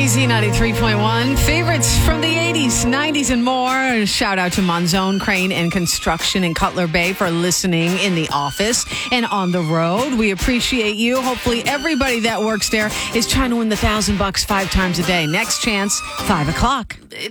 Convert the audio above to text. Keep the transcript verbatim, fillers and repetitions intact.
Z ninety-three point one. Favorites from the eighties, nineties, and more. Shout out to Monzone Crane and Construction in Cutler Bay for listening in the office and on the road. We appreciate you. Hopefully everybody that works there is trying to win the thousand bucks five times a day. Next chance, five o'clock.